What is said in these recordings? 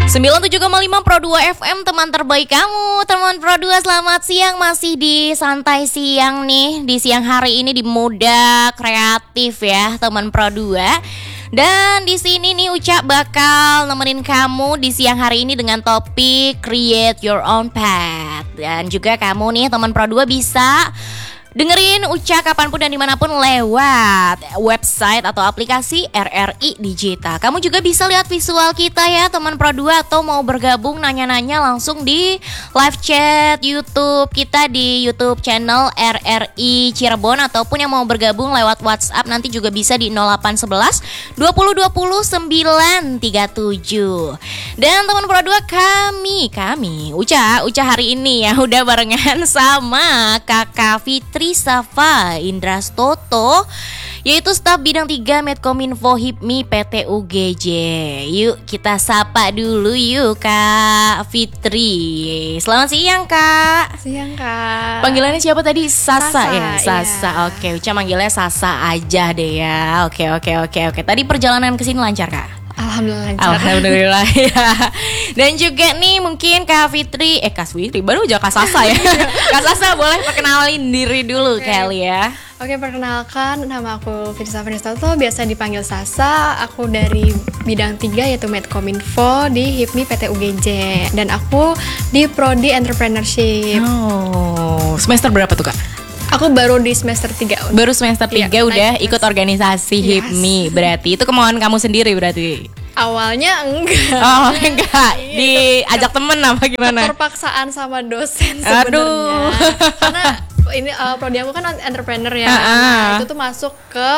97,5 Pro 2 FM, teman terbaik kamu. Teman Pro 2, selamat siang. Masih di santai siang nih, di siang hari ini di Muda Kreatif ya, teman Pro 2. Dan di sini nih Uca bakal nemenin kamu di siang hari ini dengan topik Create Your Own Path. Dan juga kamu nih teman Pro 2 bisa dengerin Uca kapanpun dan dimanapun lewat website atau aplikasi RRI Digital. Kamu juga bisa lihat visual kita ya teman Pro 2, atau mau bergabung nanya-nanya langsung di live chat YouTube kita di YouTube channel RRI Cirebon, ataupun yang mau bergabung lewat WhatsApp nanti juga bisa di 0811 20 20 937. Dan teman Pro 2, kami Uca hari ini ya udah barengan sama Kakak Fitri Safa Indra Stoto, yaitu staf bidang 3 Medkominfo HIPMI PT UGJ. Yuk kita sapa dulu yuk Kak Fitri. Selamat siang Kak. Siang Kak. Panggilannya siapa tadi? Sasa ya? Sasa. Iya. Oke, Uca manggilnya Sasa aja deh ya. Oke. Tadi perjalanan kesini lancar Kak? Alhamdulillah lancar. Alhamdulillah ya. Dan juga nih mungkin Kak Fitri baru aja Kak Sasa ya. Kak Sasa boleh perkenalin diri dulu kali ya. Oke, perkenalkan, nama aku Fitri Safa Indra Stoto, biasa dipanggil Sasa. Aku dari bidang 3 yaitu Medkominfo di HIPMI PT UGJ. Dan aku di Prodi Entrepreneurship. Oh, semester berapa tuh Kak? Aku baru di semester 3. Baru semester 3 iya, udah ikut organisasi HIPMI. Berarti itu kemauan kamu sendiri berarti? Awalnya enggak. Oh enggak, diajak temen apa gimana? Terpaksaan sama dosen sebenarnya. Karena ini prodi aku kan entrepreneur ya. Nah, itu tuh masuk ke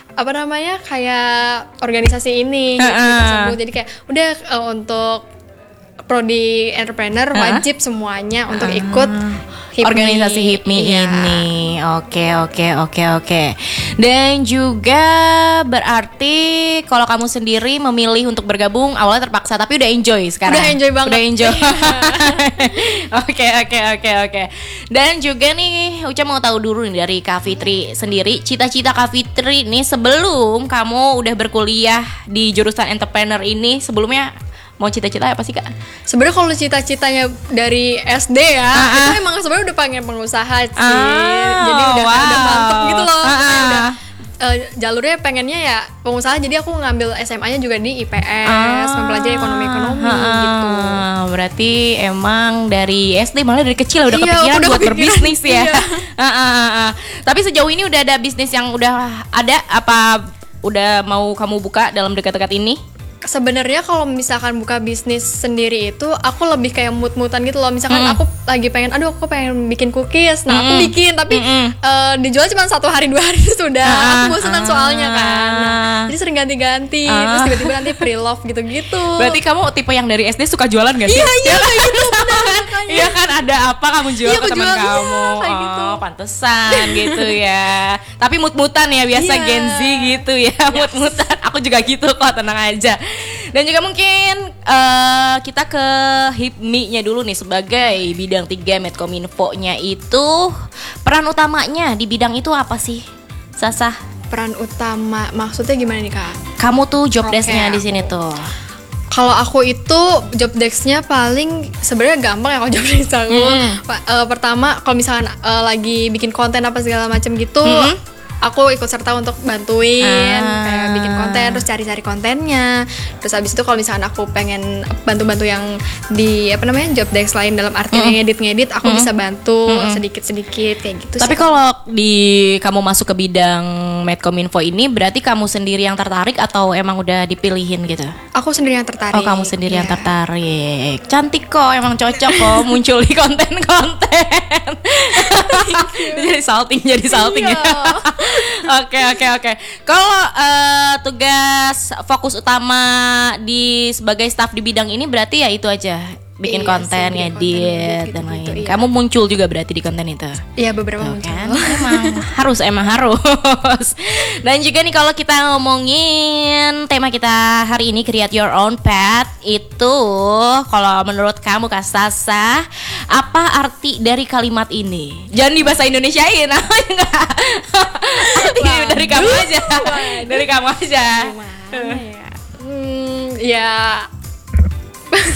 kayak organisasi ini tersebut. Jadi kayak udah untuk prodi entrepreneur wajib semuanya untuk ikut HIPMI. Organisasi HIPMI ini. Oke. Dan juga berarti kalau kamu sendiri memilih untuk bergabung awalnya terpaksa, tapi udah enjoy sekarang. Udah enjoy banget. Udah enjoy. Oke. Dan juga nih Uca mau tahu dulu nih dari Kak Fitri sendiri, cita-cita Kak Fitri nih sebelum kamu udah berkuliah di jurusan entrepreneur ini, sebelumnya mau cita-cita apa sih Kak? Sebenarnya kalau cita-citanya dari SD ya, itu emang sebenarnya udah pengen pengusaha sih. Jadi udah mantep gitu loh. Jalurnya pengennya ya pengusaha, jadi aku ngambil SMA-nya juga di IPS, mempelajari ekonomi gitu. Berarti emang dari SD, malah dari kecil udah kepikiran buat berbisnis ya. Tapi sejauh ini udah ada bisnis yang udah ada, apa udah mau kamu buka dalam dekat-dekat ini? Sebenarnya kalau misalkan buka bisnis sendiri itu aku lebih kayak mut-mutan gitu loh. Misalkan aku lagi pengen, aku pengen bikin cookies. Nah aku bikin, tapi dijual cuma 1 hari 2 hari sudah. Aku bosan soalnya kan. Nah, jadi sering ganti-ganti. Terus tiba-tiba nanti pre-love gitu-gitu. Berarti kamu tipe yang dari SD suka jualan gak sih? Iya kayak gitu benar. Iya kan, ada apa kamu jual ke teman kamu? Gitu. Pantesan gitu ya. Tapi mut-mutan ya, biasa Gen Z gitu ya. Mut-mutan. Aku juga gitu kok, tenang aja. Dan juga mungkin kita ke HIPMI-nya dulu nih, sebagai bidang 3 Medkominfo-nya itu peran utamanya di bidang itu apa sih, Sasa? Peran utama maksudnya gimana nih Kak? Kamu tuh job desk-nya di sini tuh. Kalau aku itu job desk-nya paling sebenarnya gampang ya kalau job desk aku. Pertama kalau misalkan lagi bikin konten apa segala macam gitu, aku ikut serta untuk bantuin kayak bikin konten, terus cari-cari kontennya. Terus habis itu kalau misalkan aku pengen bantu-bantu yang di job desk lain, dalam arti ngedit, aku bisa bantu sedikit-sedikit kayak gitu. Tapi kalau kamu masuk ke bidang Medkominfo ini, berarti kamu sendiri yang tertarik atau emang udah dipilihin gitu? Aku sendiri yang tertarik. Oh, kamu sendiri yang tertarik. Cantik kok, emang cocok kok muncul di konten-konten. Jadi salting ya. Oke. Kalau tugas fokus utama sebagai staf di bidang ini berarti ya itu aja, bikin konten, ngedit dan lain. Kamu muncul juga berarti di konten itu? Iya, beberapa muncul. Kan? Emang harus. Dan juga nih kalau kita ngomongin tema kita hari ini, Create Your Own Path, itu kalau menurut kamu Kak Sasa, apa arti dari kalimat ini? Jangan di bahasa Indonesiain, enggak. Dari kamu aja. Dari kamu aja. Gimana ya? Ya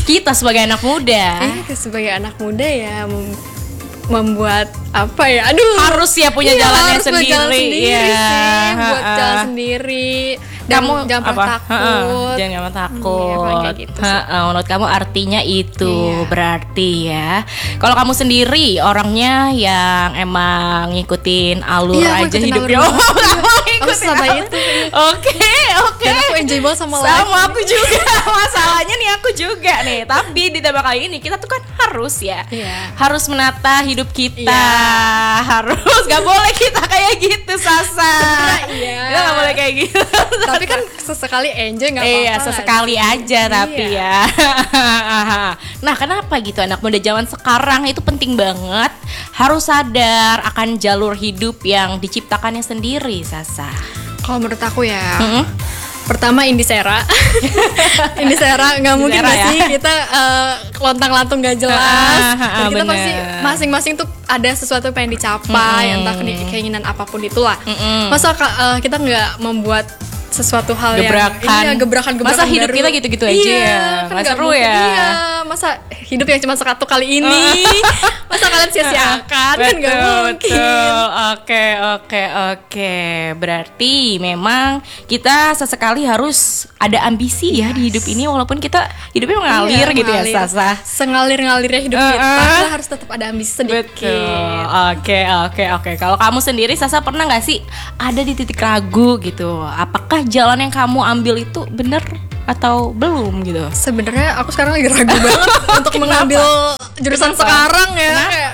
kita sebagai anak muda sebagai anak muda ya membuat apa ya? Aduh, harus ya punya jalannya harus sendiri. Jalan sendiri ya. sih, buat jalan sendiri. Dan Kamu jangan pernah takut. Jangan takut. Kayak gitu sih. Menurut kamu artinya itu Iya. berarti ya. Kalau kamu sendiri orangnya yang emang ngikutin alur Iya, aku aja ikutin hidupnya. alur Oh, banget. kamu Aku ikutin sama alur. itu. Oke. Dan aku enjoy banget sama life. Sama aku juga. Masalahnya nih aku juga nih. Tapi di tema kali ini kita tuh kan harus ya. Iya. Harus menata hidup kita. Iya. Harus gak boleh kita kayak gitu, Sasa. Iya. Kita gak boleh kayak gitu. Tapi kan sesekali enjoy nggak apa-apa. Iya, sesekali aja tapi Iya. ya. Nah, kenapa gitu anak muda zaman sekarang itu penting banget harus sadar akan jalur hidup yang diciptakannya sendiri, Sasa. Kalau menurut aku ya, Mm-mm. pertama Indisera. Indisera nggak mungkin Indisera nggak ya. sih kita lontang-lantung nggak jelas. Dan kita bener. pasti masing-masing tuh ada sesuatu yang pengen dicapai, entah keinginan apapun itulah. Masa kita nggak membuat sesuatu hal yang gebrakan Masa hidup baru. kita gitu-gitu aja ya? Kan Nggak nggak seru mungkin. ya? Iya, masa hidup yang cuma satu kali ini, masa kalian sia-siakan kan nggak mungkin. Betul. Oke. Berarti memang kita sesekali harus ada ambisi ya di hidup ini, walaupun kita hidupnya mengalir Iya, gitu mengalir. ya, Sasa. Sengalir-ngalirnya hidup kita harus tetap ada ambisi sedikit. Betul. Oke. Kalau kamu sendiri, Sasa, pernah nggak sih ada di titik ragu gitu? Apakah jalan yang kamu ambil itu benar atau belum gitu? Sebenarnya aku sekarang lagi ragu banget untuk mengambil jurusan sekarang ya. Kayak,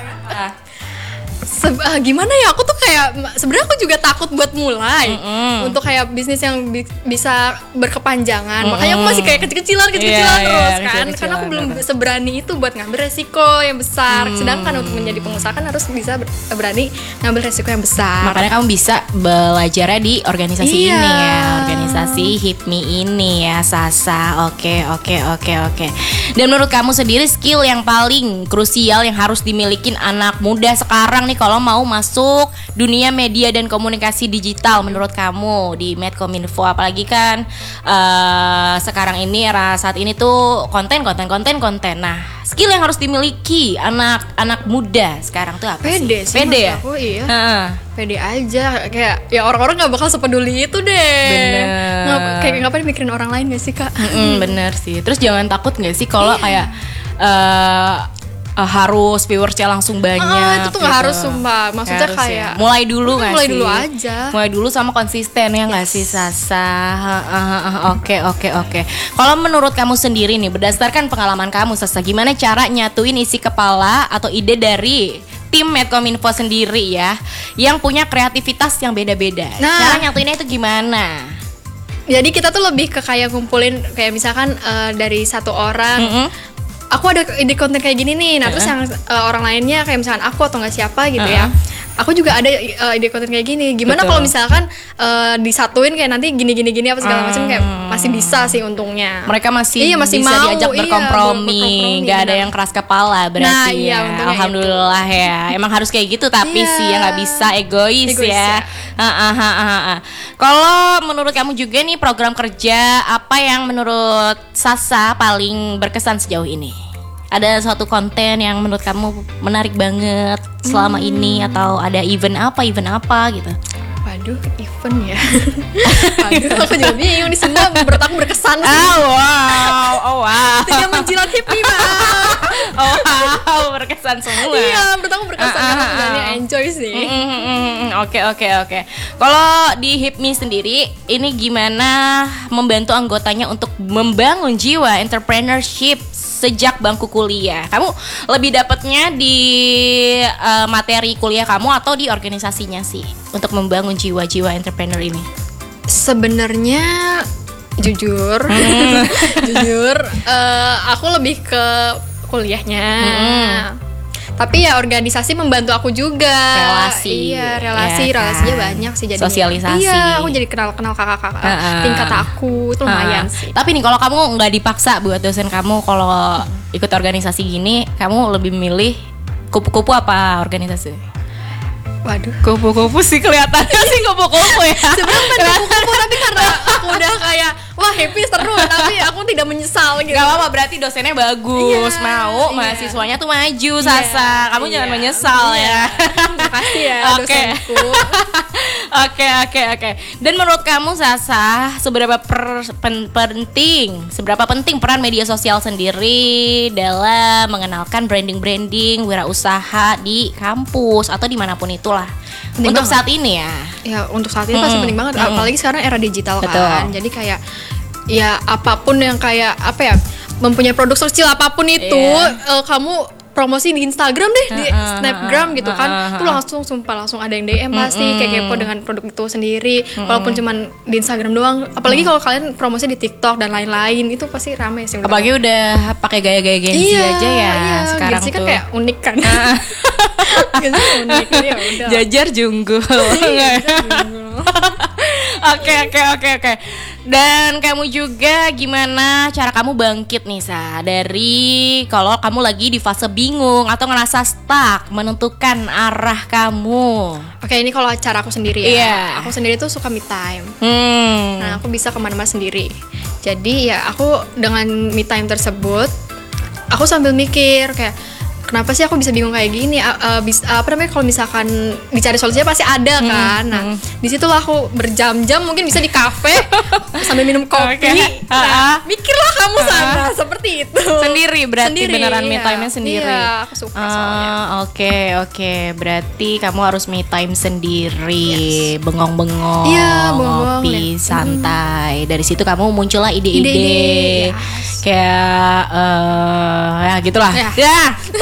gimana ya, aku tuh kayak sebenarnya aku juga takut buat mulai untuk kayak bisnis yang bisa berkepanjangan. Makanya aku masih kayak kecil-kecilan Iya, terus kan, kecil-kecilan, karena aku belum betul. seberani itu buat ngambil resiko yang besar. Sedangkan untuk menjadi pengusaha kan harus bisa berani ngambil resiko yang besar. Makanya kamu bisa belajarnya di organisasi Iya. ini ya, organisasi HIPMI ini ya, Sasa. Oke. Dan menurut kamu sendiri skill yang paling krusial yang harus dimiliki anak muda sekarang nih kalau mau masuk dunia media dan komunikasi digital menurut kamu di Medcominfo, apalagi kan sekarang ini era saat ini tuh konten. Nah, skill yang harus dimiliki anak muda sekarang tuh apa Pede sih? sih Pede menurut ya? aku, iya. Heeh. Pede aja, kayak ya orang-orang nggak bakal sepeduli itu deh. Bener. Kayak ngapain mikirin orang lain gak sih, Kak? Bener sih. Terus jangan takut nggak sih kalau kayak harus viewersnya langsung banyak. Itu tuh nggak harus, sumpah. Maksudnya Harus kayak ya. Mulai dulu nggak sih? mulai dulu aja. Mulai dulu sama konsisten ya nggak sih, Sasa? Oke. Kalau menurut kamu sendiri nih, berdasarkan pengalaman kamu, Sasa, gimana cara nyatuin isi kepala atau ide dari tim Medcominfo sendiri ya, yang punya kreativitas yang beda-beda? Nah. Cara nyatuinnya itu gimana? Jadi kita tuh lebih ke kayak ngumpulin kayak misalkan dari satu orang. Aku ada ide konten kayak gini nih. Nah, terus yang orang lainnya kayak misalkan aku atau nggak siapa gitu ya. Aku juga ada ide konten kayak gini. Gimana Betul. kalau misalkan disatuin kayak nanti gini apa segala macam, kayak masih bisa sih untungnya. Mereka masih, Iya, masih bisa mau, diajak iya, berkompromi, nggak ada benar. yang keras kepala berarti Nah, iya, ya. untungnya Alhamdulillah ya. Emang harus kayak gitu, tapi Iya. sih ya nggak bisa egois Egois ya. ya. Kalau menurut kamu juga nih program kerja apa yang menurut Sasa paling berkesan sejauh ini? Ada suatu konten yang menurut kamu menarik banget selama ini, atau ada event apa gitu? Waduh, event ya. Waduh, aku juga bingung, ini semua menurut aku berkesan sih. Oh wow. Tidak menjilat HIPMI, Mbak. Oh wow, berkesan semua. Iya, menurut aku berkesan karena aku berani enjoy sih. Oke. Kalau di HIPMI sendiri, ini gimana membantu anggotanya untuk membangun jiwa entrepreneurship sejak bangku kuliah? Kamu lebih dapatnya di materi kuliah kamu atau di organisasinya sih untuk membangun jiwa-jiwa entrepreneur ini? Sebenarnya jujur, aku lebih ke kuliahnya. Tapi ya organisasi membantu aku juga. Relasi. Iya, ya relasinya kan? banyak sih jadinya. Sosialisasi. Iya, aku jadi kenal kakak-kakak tingkat aku, itu lumayan sih. Tapi nih kalau kamu nggak dipaksa buat dosen kamu kalau ikut organisasi gini, kamu lebih milih kupu-kupu apa organisasi? Waduh. Kupu-kupu sih kelihatannya sih kupu-kupu ya. Sebenarnya bukan kupu-kupu, tapi karena aku udah kayak wah happy seru, tapi aku tidak menyesal gitu. Gak apa-apa, berarti dosennya bagus, Iya, mau iya. mahasiswanya tuh maju, Sasa. Kamu jangan Iya, menyesal iya. ya. Makasih ya Oke. dosenku. Oke. Dan menurut kamu Sasa, seberapa penting peran media sosial sendiri dalam mengenalkan branding wirausaha di kampus atau dimanapun itulah? Penting Untuk banget. saat ini ya. Ya untuk saat ini pasti penting banget, apalagi sekarang era digital Betul. kan. Jadi kayak ya apapun yang kayak apa ya, mempunyai produk sosial apapun itu, Iya. kamu promosi di Instagram deh, di Snapgram gitu kan, tuh langsung ada yang DM pasti kayak kepo dengan produk itu sendiri, walaupun cuman di Instagram doang. Apalagi kalau kalian promosi di TikTok dan lain-lain, itu pasti rame sih. Apalagi udah pakai gaya-gaya Gen Z aja ya sekarang Gen Z kan tuh. kayak unik kan. Gen Z unik, ya udah. Jajar junggul. Oke. Dan kamu juga gimana cara kamu bangkit nih Sa, dari kalau kamu lagi di fase bingung atau ngerasa stuck menentukan arah kamu? Oke, ini kalau cara aku sendiri ya. Iya. Aku sendiri tuh suka me time. Hmm. Nah, aku bisa kemana-mana sendiri. Jadi ya aku dengan me time tersebut, aku sambil mikir kayak kenapa sih aku bisa bingung kayak gini? Apa namanya, kalau misalkan dicari solusinya pasti ada kan. Nah, disitulah aku berjam-jam mungkin bisa di kafe sambil minum kopi. Oke. Nah, mikirlah kamu sana seperti itu. Sendiri berarti beneran me iya. time-nya sendiri. Iya, aku suka soalnya. Oke. Berarti kamu harus me time sendiri, bengong-bengong, Iya, bengong-bengong ngopi, deh. santai. Dari situ kamu muncullah ide-ide. Ide-ide, yes. Kayak ya gitulah. Ya. Ya.